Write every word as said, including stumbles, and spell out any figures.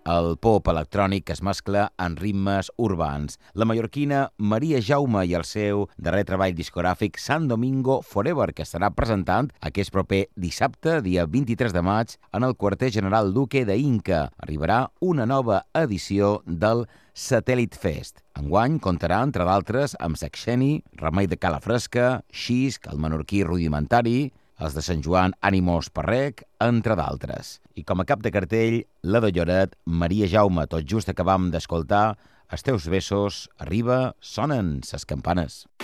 el pop electrònic que es mescla en ritmes urbans. La mallorquina Maria Jaume i el seu darrer treball discogràfic San Domingo Forever, que estarà presentant aquest proper dissabte, dia vint-i-tres de maig, en el quarter general Duque d'Inca. Arribarà una nova edició del Satellite Fest. Enguany comptarà, entre d'altres, amb Sexeni, Remei de Cala Fresca, Xisc, el menorquí Rudimentari, els de Sant Joan Ànimos Parrec, entre d'altres. I com a cap de cartell, la de Lloret, Maria Jaume, tot just acabam d'escoltar Els teus besos, arriba, sonen ses campanes.